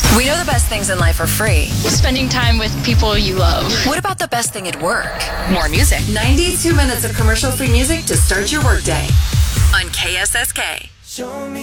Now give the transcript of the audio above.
We know the best things in life are free. Spending time with people you love. What about the best thing at work? More music. 92 minutes of commercial-free music to start your workday on KSSK.